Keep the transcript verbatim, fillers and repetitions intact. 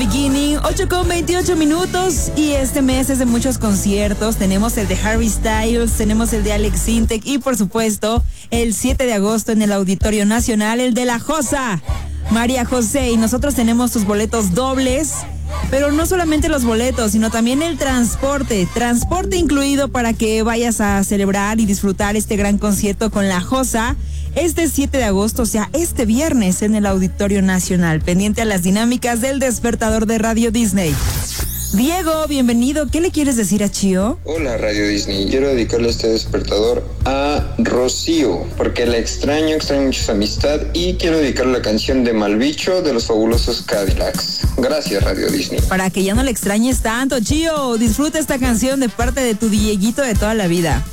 Beginning, ocho con veintiocho minutos, y este mes es de muchos conciertos. Tenemos el de Harry Styles, tenemos el de Alex Sintek y por supuesto el siete de agosto en el Auditorio Nacional, el de La Josa, María José. Y nosotros tenemos tus boletos dobles, pero no solamente los boletos, sino también el transporte, transporte incluido para que vayas a celebrar y disfrutar este gran concierto con La Josa este siete de agosto, o sea, este viernes en el Auditorio Nacional, pendiente a las dinámicas del despertador de Radio Disney. Diego, bienvenido. ¿Qué le quieres decir a Chío? Hola, Radio Disney. Quiero dedicarle este despertador a Rocío, porque la extraño, extraño mucho su amistad, y quiero dedicarle la canción de Malbicho de los Fabulosos Cadillacs. Gracias, Radio Disney. Para que ya no le extrañes tanto, Chío, disfruta esta canción de parte de tu Dieguito de toda la vida.